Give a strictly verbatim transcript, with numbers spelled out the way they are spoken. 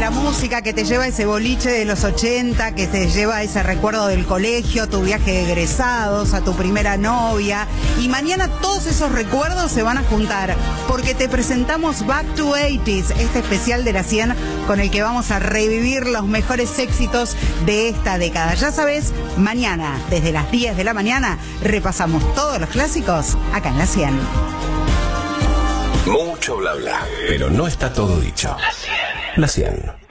la música que te lleva a ese boliche de los ochenta, que te lleva a ese recuerdo del colegio, tu viaje de egresados, a tu primera novia. Y mañana todos esos recuerdos se van a juntar, porque te presentamos Back to eighties, este especial de la cien con el que vamos a revivir los mejores éxitos de esta década. Ya sabes, mañana, desde las diez de la mañana, repasamos todos los clásicos acá en la cien. Mucho bla bla, pero no está todo dicho. La cien.